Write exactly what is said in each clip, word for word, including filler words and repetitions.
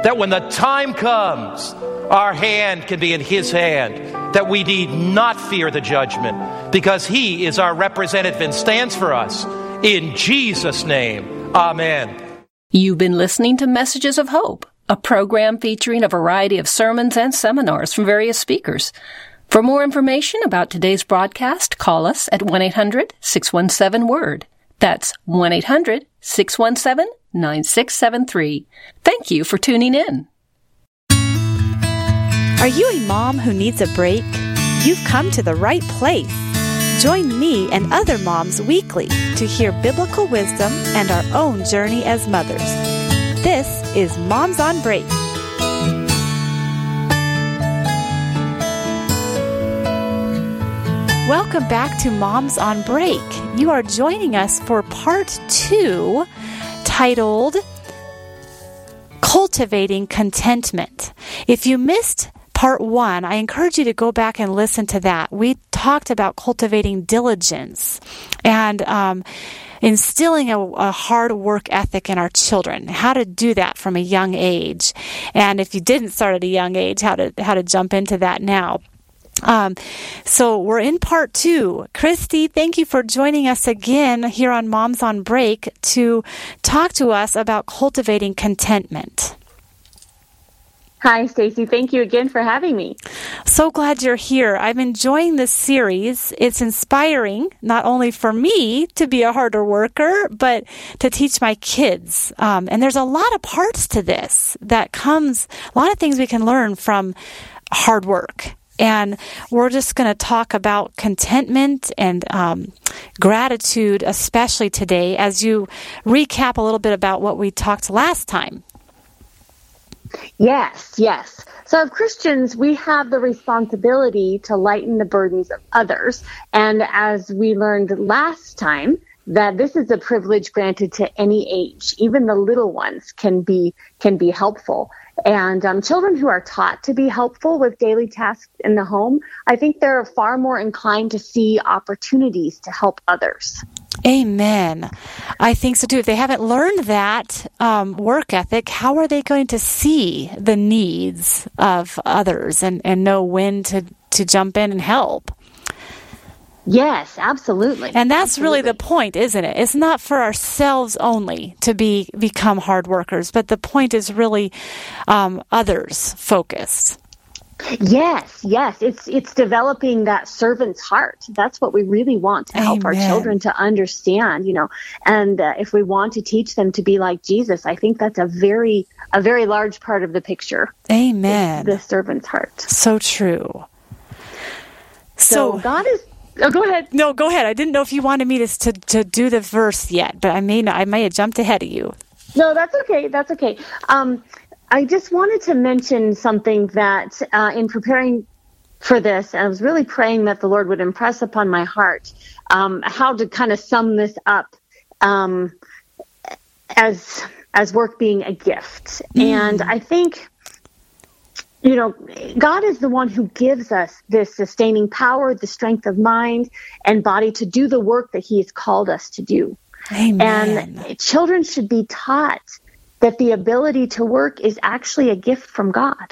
that when the time comes, our hand can be in His hand, that we need not fear the judgment, because He is our representative and stands for us. In Jesus' name, amen. You've been listening to Messages of Hope, a program featuring a variety of sermons and seminars from various speakers. For more information about today's broadcast, call us at one eight hundred six one seven word. That's one eight hundred six one seven nine six seven three. Thank you for tuning in. Are you a mom who needs a break? You've come to the right place. Join me and other moms weekly to hear biblical wisdom and our own journey as mothers. This is Moms on Break. Welcome back to Moms on Break. You are joining us for part two, titled Cultivating Contentment. If you missed part one, I encourage you to go back and listen to that. We talked about cultivating diligence and um, instilling a, a hard work ethic in our children, how to do that from a young age. And if you didn't start at a young age, how to how to jump into that now. Um, so we're in part two. Christy, thank you for joining us again here on Moms on Break to talk to us about cultivating contentment. Hi, Stacy. Thank you again for having me. So glad you're here. I'm enjoying this series. It's inspiring, not only for me to be a harder worker, but to teach my kids. Um, and there's a lot of parts to this that comes, a lot of things we can learn from hard work. And we're just going to talk about contentment and um, gratitude, especially today, as you recap a little bit about what we talked last time. Yes, yes. So as Christians, we have the responsibility to lighten the burdens of others. And as we learned last time, that this is a privilege granted to any age. Even the little ones can be can be helpful. And um, children who are taught to be helpful with daily tasks in the home, I think they're far more inclined to see opportunities to help others. Amen. I think so too. If they haven't learned that um, work ethic, how are they going to see the needs of others and, and know when to, to jump in and help? Yes, absolutely. And that's absolutely. really the point, isn't it? It's not for ourselves only to be become hard workers, but the point is really um, others focused. Yes, yes. It's it's developing that servant's heart. That's what we really want to help Amen. Our children to understand, you know. And uh, if we want to teach them to be like Jesus, I think that's a very a very large part of the picture. Amen. The servant's heart. So true. So, so God is Oh, go ahead. No, go ahead. I didn't know if you wanted me to, to to do the verse yet, but I may not, I may have jumped ahead of you. No, that's okay. That's okay. Um, I just wanted to mention something that uh, in preparing for this, I was really praying that the Lord would impress upon my heart um, how to kind of sum this up um, as as work being a gift. Mm. And I think, you know, God is the one who gives us this sustaining power, the strength of mind and body to do the work that He has called us to do. Amen. And children should be taught that the ability to work is actually a gift from God.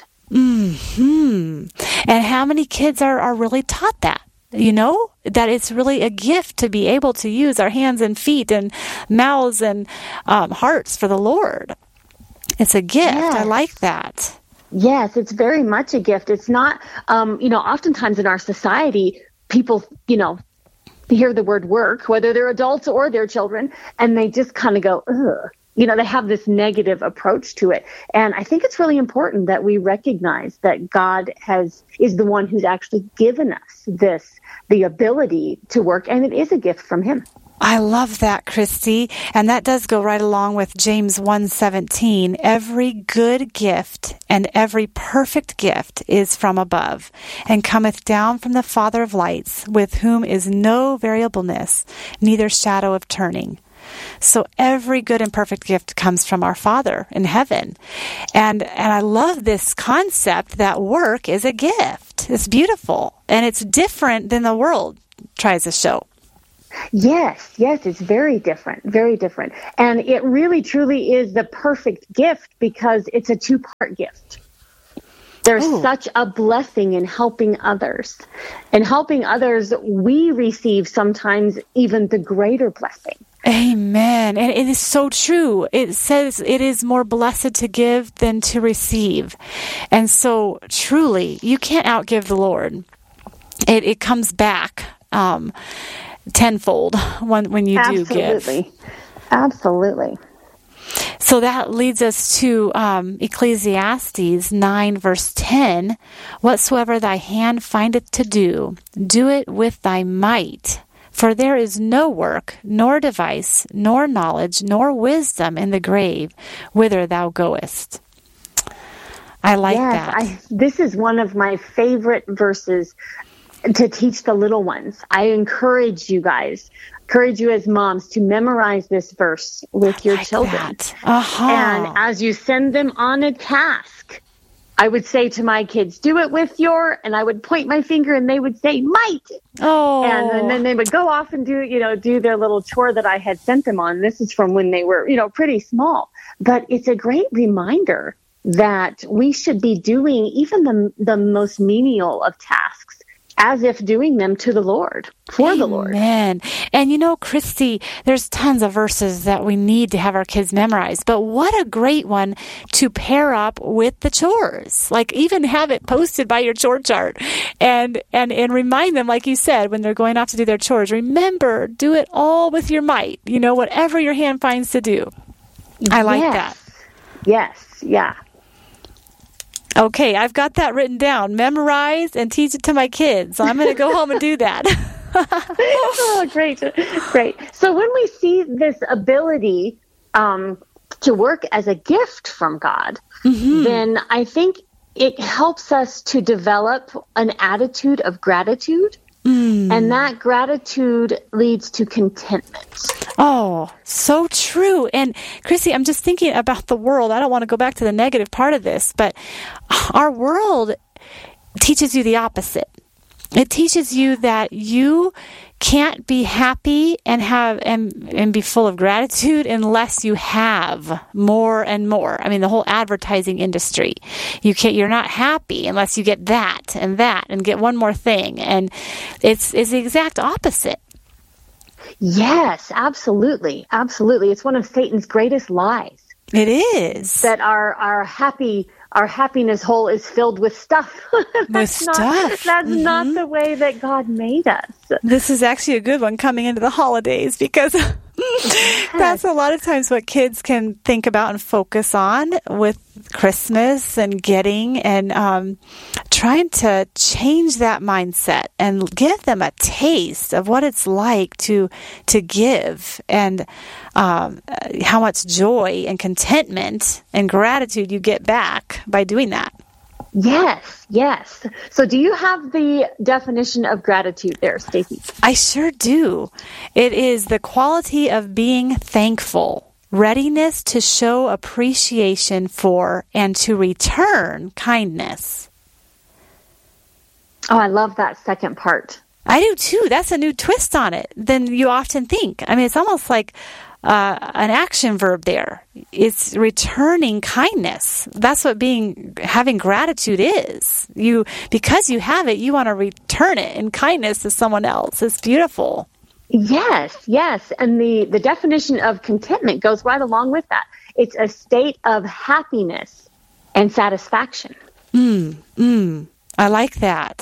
Hmm. And how many kids are, are really taught that? You know, that it's really a gift to be able to use our hands and feet and mouths and um, hearts for the Lord. It's a gift. Yes. I like that. Yes, it's very much a gift. It's not, um, you know, oftentimes in our society, people, you know, hear the word work, whether they're adults or they're children, and they just kind of go, ugh. You know, they have this negative approach to it. And I think it's really important that we recognize that God has is the one who's actually given us this, the ability to work, and it is a gift from Him. I love that, Christy. And that does go right along with James one seventeen. Every good gift and every perfect gift is from above, and cometh down from the Father of lights, with whom is no variableness, neither shadow of turning. So every good and perfect gift comes from our Father in heaven. And and I love this concept that work is a gift. It's beautiful. And it's different than the world tries to show. Yes, yes, it's very different, very different. And it really, truly is the perfect gift because it's a two-part gift. There's Ooh. Such a blessing in helping others. And helping others, we receive sometimes even the greater blessing. Amen. And it is so true. It says it is more blessed to give than to receive. And so truly, you can't outgive the Lord. It, it comes back um, tenfold when, when you Absolutely. do give. Absolutely. Absolutely. So that leads us to um, Ecclesiastes nine, verse ten. Whatsoever thy hand findeth to do, do it with thy might. For there is no work, nor device, nor knowledge, nor wisdom in the grave, whither thou goest. I like yes, that. I, this is one of my favorite verses to teach the little ones. I encourage you guys, encourage you as moms to memorize this verse with I your like children. Uh-huh. And as you send them on a task, I would say to my kids, do it with your, and I would point my finger and they would say, might. Oh. And, and then they would go off and do, you know, do their little chore that I had sent them on. This is from when they were, you know, pretty small. But it's a great reminder that we should be doing even the, the most menial of tasks as if doing them to the Lord, for Amen. the Lord. Amen. And you know, Christy, there's tons of verses that we need to have our kids memorize, but what a great one to pair up with the chores. Like even have it posted by your chore chart and, and, and remind them, like you said, when they're going off to do their chores, remember, do it all with your might, you know, whatever your hand finds to do. I like yes. that. Yes. Yeah. Okay, I've got that written down. Memorize and teach it to my kids. So I'm going to go home and do that. Oh, great. Great. So when we see this ability um, to work as a gift from God, mm-hmm. then I think it helps us to develop an attitude of gratitude. Mm. And that gratitude leads to contentment. Oh, so true. And Chrissy, I'm just thinking about the world. I don't want to go back to the negative part of this, but our world teaches you the opposite. It teaches you that you can't be happy and have and, and be full of gratitude unless you have more and more. I mean, the whole advertising industry. You can't, you're not happy unless you get that and that and get one more thing. And it's, it's the exact opposite. Yes, absolutely. Absolutely. It's one of Satan's greatest lies. It is. That our, our happy Our happiness hole is filled with stuff. With not, stuff. That's mm-hmm. not the way that God made us. This is actually a good one coming into the holidays because that's a lot of times what kids can think about and focus on with Christmas and getting and um, trying to change that mindset and give them a taste of what it's like to to give and um, how much joy and contentment and gratitude you get back by doing that. Yes, yes. So do you have the definition of gratitude there, Stacey? I sure do. It is the quality of being thankful, readiness to show appreciation for and to return kindness. Oh, I love that second part. I do too. That's a new twist on it than you often think. I mean, it's almost like Uh, an action verb there. It's returning kindness. That's what being having gratitude is. You because you have it, you want to return it in kindness to someone else. It's beautiful. Yes, yes. And the, the definition of contentment goes right along with that. It's a state of happiness and satisfaction. Mm, mm. I like that.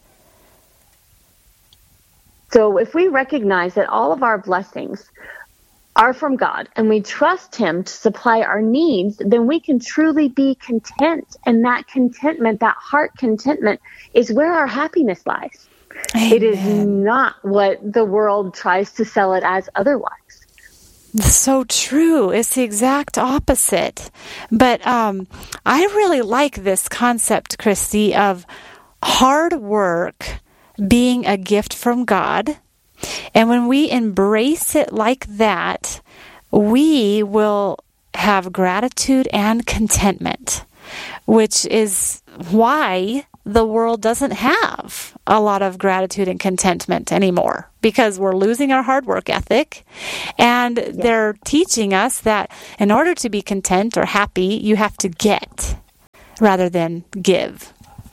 So if we recognize that all of our blessings are from God and we trust Him to supply our needs, then we can truly be content. And that contentment, that heart contentment, is where our happiness lies. Amen. It is not what the world tries to sell it as otherwise. So true. It's the exact opposite. But um, I really like this concept, Christy, of hard work being a gift from God. And when we embrace it like that, we will have gratitude and contentment, which is why the world doesn't have a lot of gratitude and contentment anymore because we're losing our hard work ethic. And yeah. they're teaching us that in order to be content or happy, you have to get rather than give.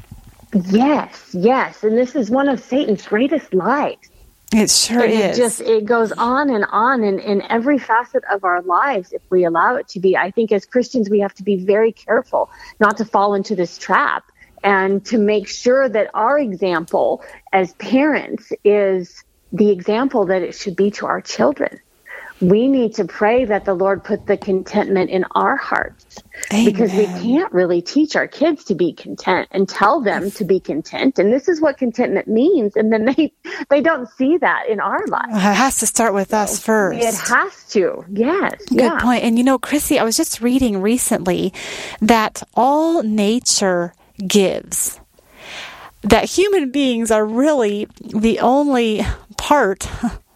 Yes, yes. And this is one of Satan's greatest lies. It sure and is. It just it goes on and on in, in every facet of our lives if we allow it to be. I think as Christians, we have to be very careful not to fall into this trap and to make sure that our example as parents is the example that it should be to our children. We need to pray that the Lord put the contentment in our hearts. Amen. Because we can't really teach our kids to be content and tell them to be content. And this is what contentment means. And then they, they don't see that in our lives. It has to start with us first. It has to. Yes. Good yeah. point. And you know, Chrissy, I was just reading recently that all nature gives. That human beings are really the only part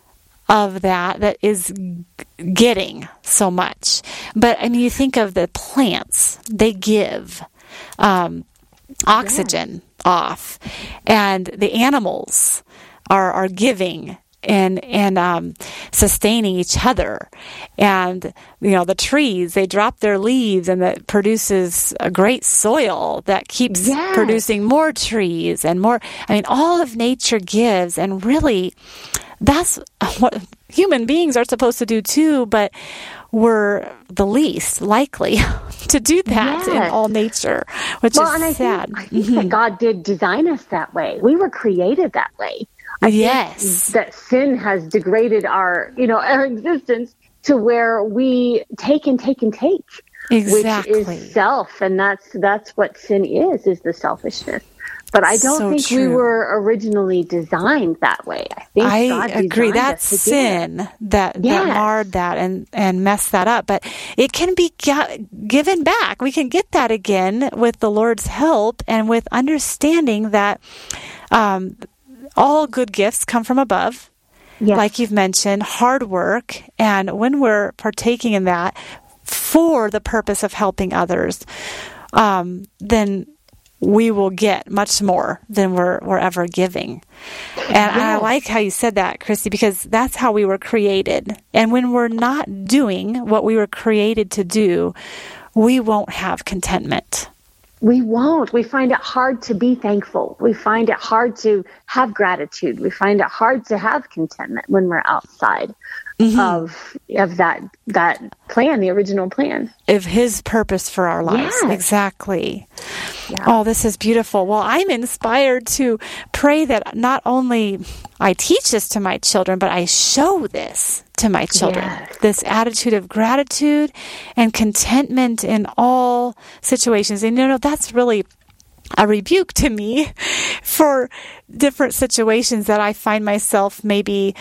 of that that is getting so much. But I mean, you think of the plants, they give um, oxygen yeah. off, and the animals are are giving and and um, sustaining each other. And you know, the trees, they drop their leaves, and that produces a great soil that keeps yes. producing more trees and more. I mean, all of nature gives, and really, that's what human beings are supposed to do too, but we're the least likely to do that yes. in all nature, which well, is and I sad. Think, I think mm-hmm. that God did design us that way. We were created that way. I yes. think that sin has degraded our, you know, our existence to where we take and take and take. Exactly. Which is self, and that's that's what sin is, is the selfishness. But I don't so think true. we were originally designed that way. I think I God agree. That's sin that, yes. that marred that and, and messed that up. But it can be get, given back. We can get that again with the Lord's help and with understanding that um, all good gifts come from above. Yes. Like you've mentioned, hard work. And when we're partaking in that for the purpose of helping others, um, then we will get much more than we're, we're ever giving. And yes. I like how you said that, Christy, because that's how we were created. And when we're not doing what we were created to do, we won't have contentment. We won't. We find it hard to be thankful. We find it hard to have gratitude. We find it hard to have contentment when we're outside mm-hmm. of of that that plan, the original plan. Of His purpose for our lives. Yes. Exactly. Yeah. Oh, this is beautiful. Well, I'm inspired to pray that not only I teach this to my children, but I show this to my children. Yes. This attitude of gratitude and contentment in all situations. And you know, that's really a rebuke to me for different situations that I find myself maybe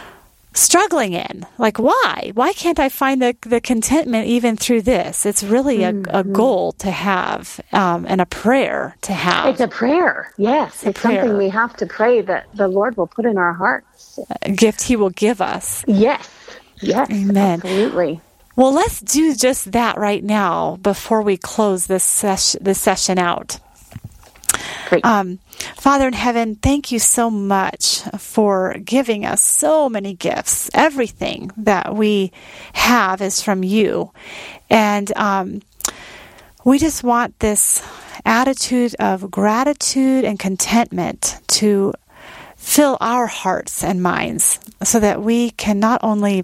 struggling in. Like, why? Why can't I find the, the contentment even through this? It's really a, mm-hmm. a goal to have um, and a prayer to have. It's a prayer. Yes. A it's prayer. Something we have to pray that the Lord will put in our hearts. A gift He will give us. Yes. Yes. Amen. Absolutely. Well, let's do just that right now before we close this, ses- this session out. Great. Um, Father in heaven, thank you so much for giving us so many gifts. Everything that we have is from you. And um, we just want this attitude of gratitude and contentment to fill our hearts and minds so that we can not only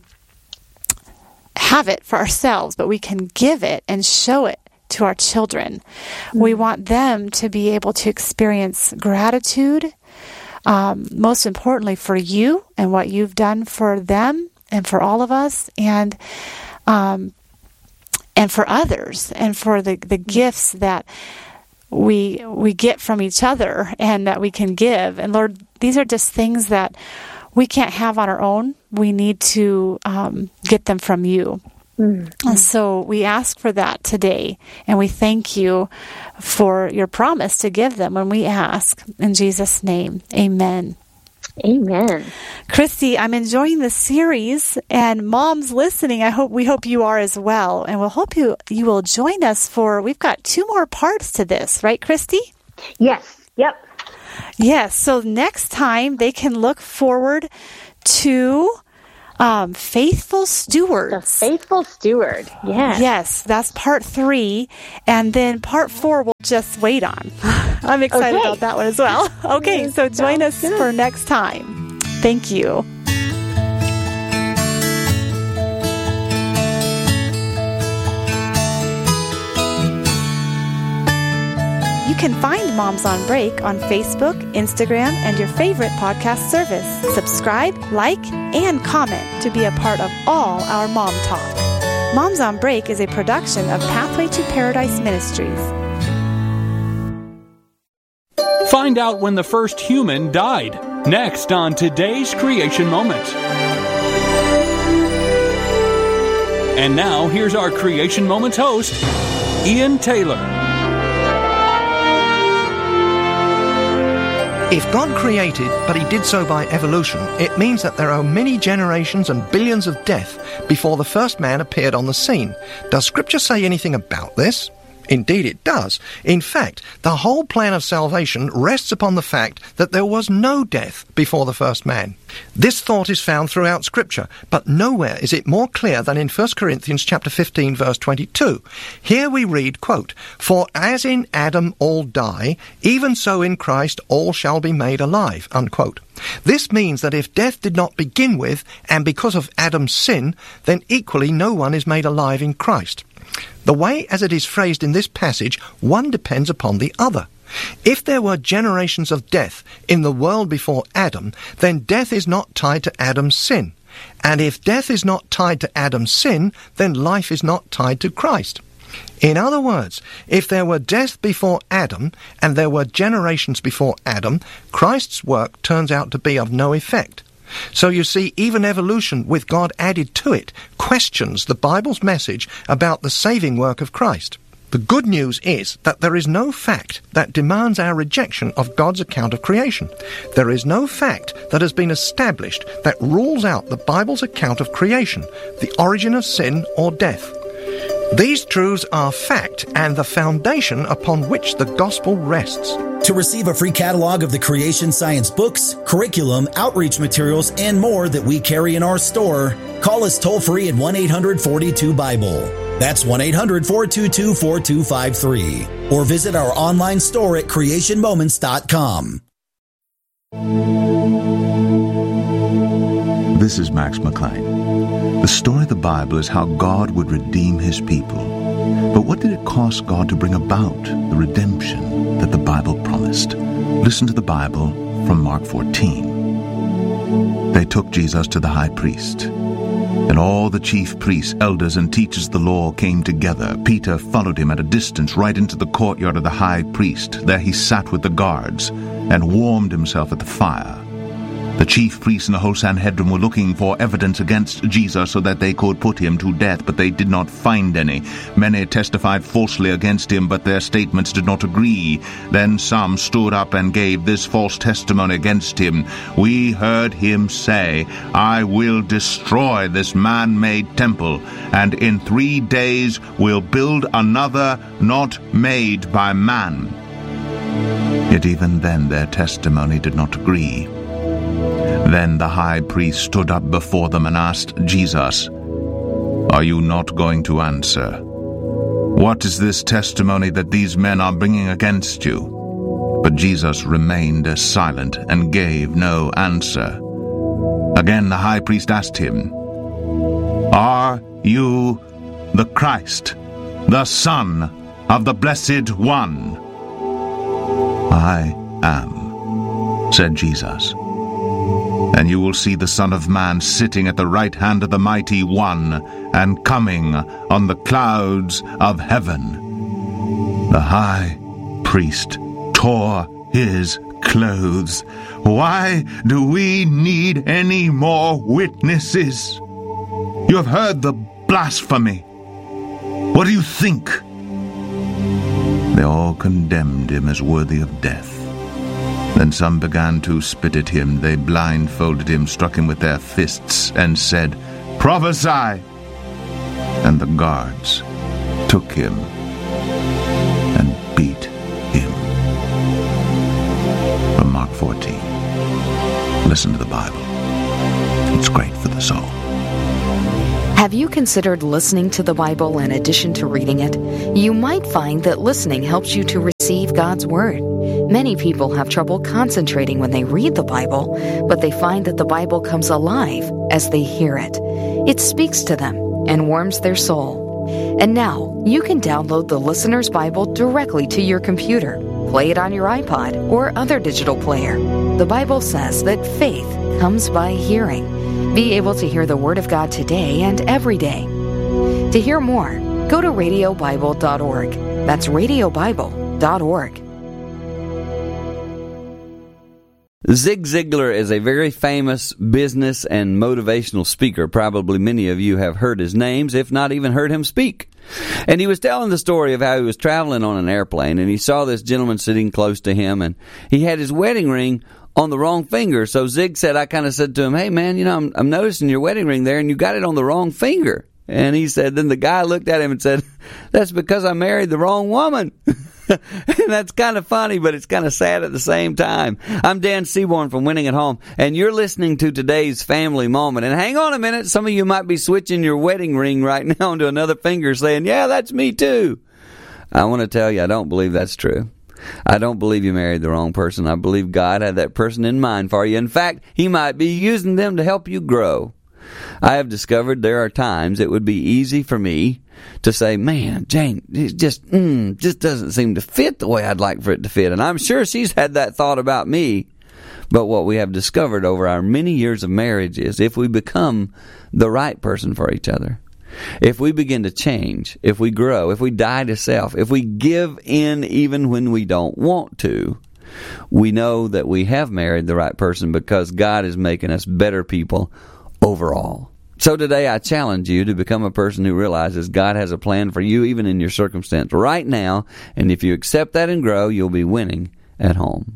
have it for ourselves, but we can give it and show it to our children. Mm-hmm. We want them to be able to experience gratitude, um, most importantly for you and what you've done for them and for all of us, and um, and for others, and for the, the mm-hmm. gifts that we we get from each other and that we can give. And Lord, these are just things that we can't have on our own. We need to um, get them from you. Mm-hmm. And so we ask for that today, and we thank you for your promise to give them when we ask. In Jesus' name, amen. Amen. Christy, I'm enjoying the series, and moms listening, I hope we hope you are as well. And we'll hope you, you will join us for, we've got two more parts to this, right, Christy? Yes. Yep. Yes, so next time they can look forward to um, Faithful Stewards. The Faithful Steward, yes. Yes, that's part three. And then part four we'll just wait on. I'm excited Okay. about that one as well. Okay, so join Sounds us good. for next time. Thank you. You can find Moms on Break on Facebook, Instagram, and your favorite podcast service. Subscribe, like, and comment to be a part of all our Mom Talk. Moms on Break is a production of Pathway to Paradise Ministries. Find out when the first human died. Next on today's Creation Moment. And now, here's our Creation Moments host, Ian Taylor. If God created, but he did so by evolution, it means that there are many generations and billions of death before the first man appeared on the scene. Does Scripture say anything about this? Indeed it does. In fact, the whole plan of salvation rests upon the fact that there was no death before the first man. This thought is found throughout Scripture, but nowhere is it more clear than in First Corinthians chapter fifteen, verse twenty-two. Here we read, quote, "For as in Adam all die, even so in Christ all shall be made alive," unquote. This means that if death did not begin with, and because of Adam's sin, then equally no one is made alive in Christ. The way as it is phrased in this passage, one depends upon the other. If there were generations of death in the world before Adam, then death is not tied to Adam's sin. And if death is not tied to Adam's sin, then life is not tied to Christ. In other words, if there were death before Adam, and there were generations before Adam, Christ's work turns out to be of no effect. So you see, even evolution with God added to it questions the Bible's message about the saving work of Christ. The good news is that there is no fact that demands our rejection of God's account of creation. There is no fact that has been established that rules out the Bible's account of creation, the origin of sin or death. These truths are fact and the foundation upon which the gospel rests. To receive a free catalog of the Creation Science books, curriculum, outreach materials, and more that we carry in our store, call us toll-free at one eight hundred forty-two Bible. That's one eight hundred four two two four two five three. Or visit our online store at creation moments dot com. This is Max McLean. The story of the Bible is how God would redeem his people. But what did it cost God to bring about the redemption that the Bible promised? Listen to the Bible from Mark fourteen. They took Jesus to the high priest, and all the chief priests, elders, and teachers of the law came together. Peter followed him at a distance right into the courtyard of the high priest. There he sat with the guards and warmed himself at the fire. The chief priests and the whole Sanhedrin were looking for evidence against Jesus so that they could put him to death, but they did not find any. Many testified falsely against him, but their statements did not agree. Then some stood up and gave this false testimony against him. We heard him say, "I will destroy this man-made temple, and in three days will build another not made by man." Yet even then their testimony did not agree. Then the high priest stood up before them and asked Jesus, "Are you not going to answer? What is this testimony that these men are bringing against you?" But Jesus remained silent and gave no answer. Again the high priest asked him, "Are you the Christ, the Son of the Blessed One?" "I am," said Jesus. "And you will see the Son of Man sitting at the right hand of the Mighty One, and coming on the clouds of heaven." The high priest tore his clothes. "Why do we need any more witnesses? You have heard the blasphemy. What do you think?" They all condemned him as worthy of death. Then some began to spit at him. They blindfolded him, struck him with their fists, and said, "Prophesy!" And the guards took him and beat him. From listen to the Bible. It's great for the soul. Have you considered listening to the Bible in addition to reading it? You might find that listening helps you to receive God's Word. Many people have trouble concentrating when they read the Bible, but they find that the Bible comes alive as they hear it. It speaks to them and warms their soul. And now, you can download the Listener's Bible directly to your computer, play it on your iPod or other digital player. The Bible says that faith comes by hearing. Be able to hear the Word of God today and every day. To hear more, go to radio bible dot org. That's radio bible dot org. Zig Ziglar is a very famous business and motivational speaker. Probably many of you have heard his names, if not even heard him speak. And he was telling the story of how he was traveling on an airplane, and he saw this gentleman sitting close to him, and he had his wedding ring on the wrong finger. So Zig said, I kind of said to him, hey, man, you know, I'm, I'm noticing your wedding ring there, and you got it on the wrong finger. And he said, then the guy looked at him and said, that's because I married the wrong woman. And that's kind of funny, but it's kind of sad at the same time. I'm Dan Seaborn from Winning at Home, and you're listening to today's Family Moment. And hang on a minute, some of you might be switching your wedding ring right now onto another finger saying, yeah, that's me too. I want to tell you, I don't believe that's true. I don't believe you married the wrong person. I believe God had that person in mind for you. In fact, He might be using them to help you grow. I have discovered there are times it would be easy for me to say, man, Jane, it just, mm, just doesn't seem to fit the way I'd like for it to fit. And I'm sure she's had that thought about me. But what we have discovered over our many years of marriage is if we become the right person for each other, if we begin to change, if we grow, if we die to self, if we give in even when we don't want to, we know that we have married the right person because God is making us better people overall. So today I challenge you to become a person who realizes God has a plan for you even in your circumstance right now, and if you accept that and grow, you'll be winning at home.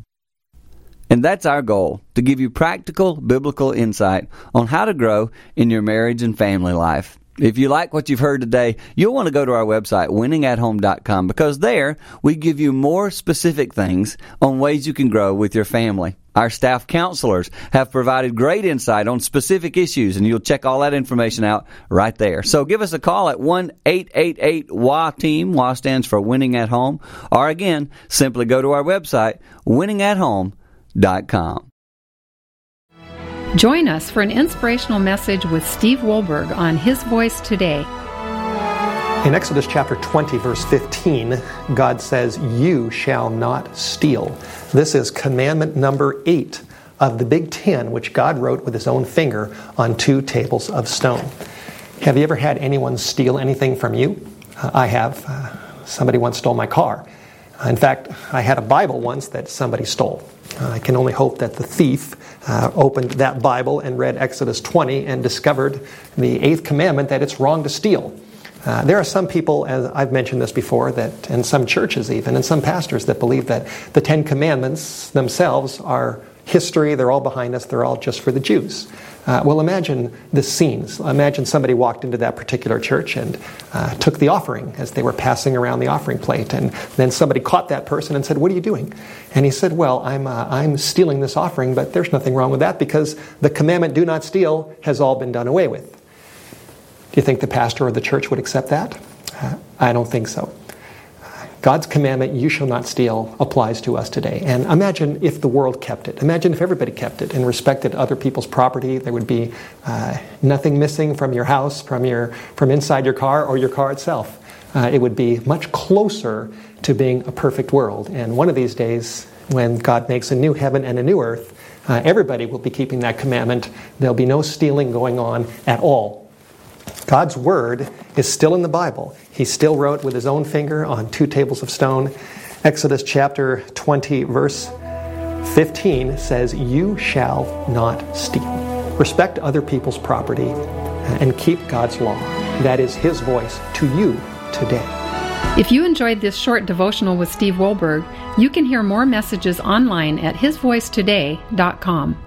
And that's our goal, to give you practical biblical insight on how to grow in your marriage and family life. If you like what you've heard today, you'll want to go to our website, winning at home dot com, because there we give you more specific things on ways you can grow with your family. Our staff counselors have provided great insight on specific issues, and you'll check all that information out right there. So give us a call at one eight eight eight W A team. W A stands for Winning at Home. Or again, simply go to our website, winning at home dot com. Join us for an inspirational message with Steve Wohlberg on His Voice Today. In Exodus chapter twenty, verse fifteen, God says, you shall not steal. This is commandment number eight of the Big Ten, which God wrote with His own finger on two tables of stone. Have you ever had anyone steal anything from you? Uh, I have. Uh, somebody once stole my car. Uh, in fact, I had a Bible once that somebody stole. Uh, I can only hope that the thief uh, opened that Bible and read Exodus twenty and discovered the eighth commandment that it's wrong to steal. Uh, there are some people, as I've mentioned this before, that, and some churches even, and some pastors that believe that the Ten Commandments themselves are history, they're all behind us, they're all just for the Jews. Uh, well, imagine this scene. Imagine somebody walked into that particular church and uh, took the offering as they were passing around the offering plate, and then somebody caught that person and said, what are you doing? And he said, well, I'm, uh, I'm stealing this offering, but there's nothing wrong with that because the commandment, do not steal, has all been done away with. Do you think the pastor or the church would accept that? Uh, I don't think so. God's commandment, you shall not steal, applies to us today. And imagine if the world kept it. Imagine if everybody kept it and respected other people's property. There would be uh, nothing missing from your house, from your from inside your car, or your car itself. Uh, it would be much closer to being a perfect world. And one of these days, when God makes a new heaven and a new earth, uh, everybody will be keeping that commandment. There'll be no stealing going on at all. God's Word is still in the Bible. He still wrote with His own finger on two tables of stone. Exodus chapter twenty, verse fifteen says, you shall not steal. Respect other people's property and keep God's law. That is His voice to you today. If you enjoyed this short devotional with Steve Wohlberg, you can hear more messages online at his voice today dot com.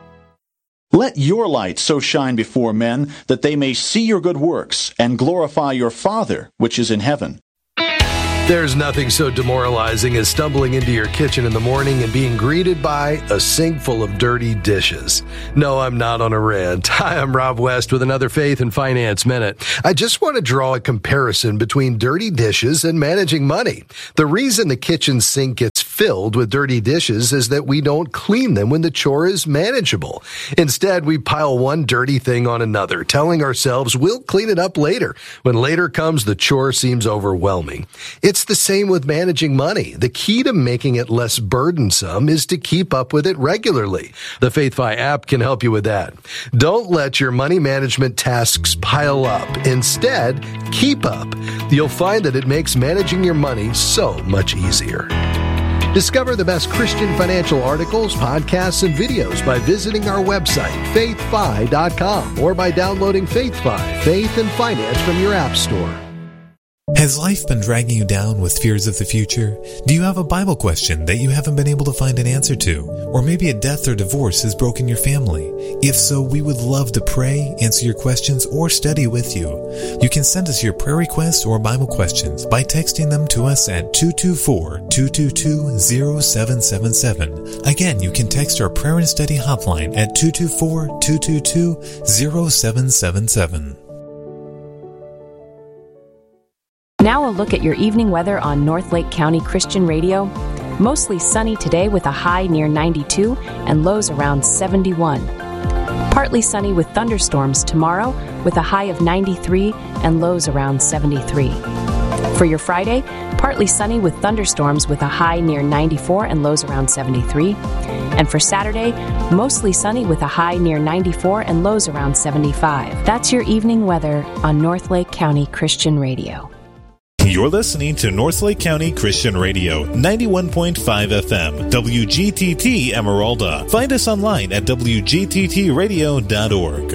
Let your light so shine before men that they may see your good works and glorify your Father which is in heaven. There's nothing so demoralizing as stumbling into your kitchen in the morning and being greeted by a sink full of dirty dishes. No, I'm not on a rant. Hi, I'm Rob West with another Faith and Finance Minute. I just want to draw a comparison between dirty dishes and managing money. The reason the kitchen sink gets filled with dirty dishes is that we don't clean them when the chore is manageable. Instead, we pile one dirty thing on another, telling ourselves we'll clean it up later. When later comes, the chore seems overwhelming. It's the same with managing money. The key to making it less burdensome is to keep up with it regularly. The FaithFi app can help you with that. Don't let your money management tasks pile up. Instead, keep up. You'll find that it makes managing your money so much easier. Discover the best Christian financial articles, podcasts, and videos by visiting our website, faith fi dot com, or by downloading FaithFi, Faith and Finance, from your app store. Has life been dragging you down with fears of the future? Do you have a Bible question that you haven't been able to find an answer to? Or maybe a death or divorce has broken your family? If so, we would love to pray, answer your questions, or study with you. You can send us your prayer requests or Bible questions by texting them to us at two two four, two two two, zero seven seven seven. Again, you can text our prayer and study hotline at two two four, two two two, zero seven seven seven. Now a look at your evening weather on North Lake County Christian Radio. Mostly sunny today with a high near ninety-two and lows around seventy-one. Partly sunny with thunderstorms tomorrow with a high of ninety-three and lows around seventy-three. For your Friday, partly sunny with thunderstorms with a high near ninety-four and lows around seventy-three. And for Saturday, mostly sunny with a high near ninety-four and lows around seventy-five. That's your evening weather on North Lake County Christian Radio. You're listening to North Lake County Christian Radio, ninety-one point five F M, W G T T Emeralda. Find us online at w g t t radio dot org.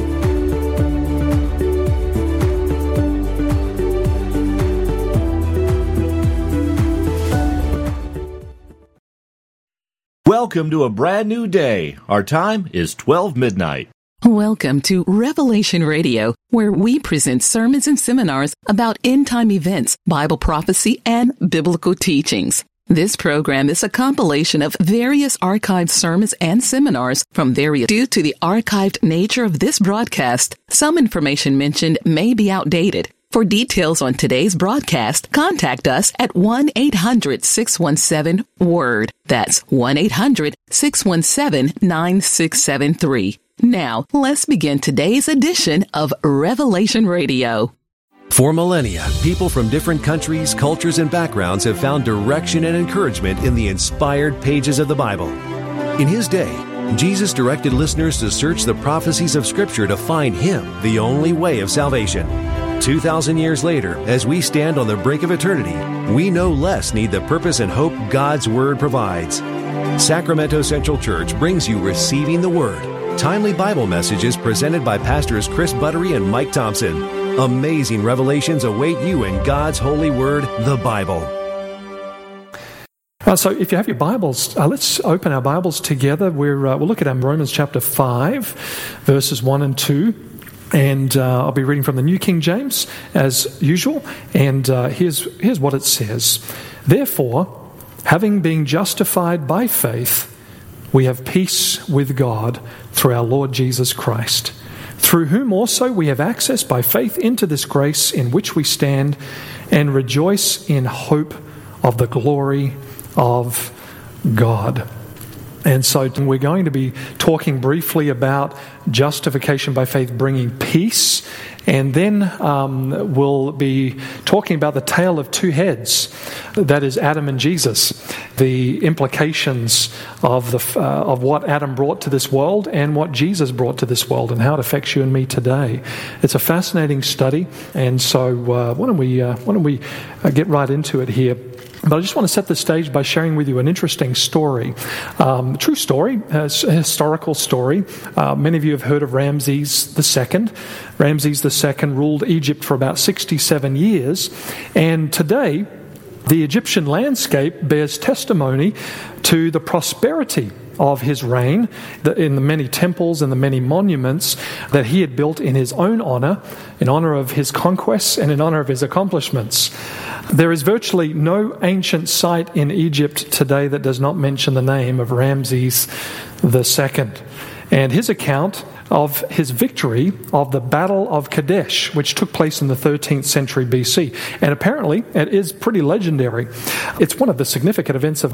Welcome to a brand new day. Our time is twelve midnight. Welcome to Revelation Radio, where we present sermons and seminars about end-time events, Bible prophecy, and biblical teachings. This program is a compilation of various archived sermons and seminars from various. Due to the archived nature of this broadcast, some information mentioned may be outdated. For details on today's broadcast, contact us at one eight hundred, six one seven, W O R D. That's one eight hundred, six one seven, nine six seven three. Now, let's begin today's edition of Revelation Radio. For millennia, people from different countries, cultures, and backgrounds have found direction and encouragement in the inspired pages of the Bible. In his day, Jesus directed listeners to search the prophecies of Scripture to find Him, the only way of salvation. Two thousand years later, as we stand on the brink of eternity, we no less need the purpose and hope God's Word provides. Sacramento Central Church brings you Receiving the Word, timely Bible messages presented by Pastors Chris Buttery and Mike Thompson. Amazing revelations await you in God's holy word, the Bible. Uh, so if you have your Bibles, uh, let's open our Bibles together. We're, uh, we'll look at um, Romans chapter five, verses one and two. And uh, I'll be reading from the New King James, as usual. And uh, here's, here's what it says. Therefore, having been justified by faith, we have peace with God through our Lord Jesus Christ, through whom also we have access by faith into this grace in which we stand and rejoice in hope of the glory of God. And so we're going to be talking briefly about justification by faith bringing peace, and then um, we'll be talking about the tale of two heads, that is Adam and Jesus, the implications of the uh, of what Adam brought to this world and what Jesus brought to this world and how it affects you and me today. It's a fascinating study, and so uh, why don't we uh, why don't we uh, get right into it here. But I just want to set the stage by sharing with you an interesting story. Um, a true story, a historical story. Uh, many of you have heard of Ramses the Second. Ramses the Second ruled Egypt for about sixty-seven years. And today, the Egyptian landscape bears testimony to the prosperity of his reign, in the many temples and the many monuments that he had built in his own honor, in honor of his conquests and in honor of his accomplishments. There is virtually no ancient site in Egypt today that does not mention the name of Ramses the Second. And his account of his victory of the Battle of Kadesh, which took place in the thirteenth century B C. And apparently, it is pretty legendary. It's one of the significant events of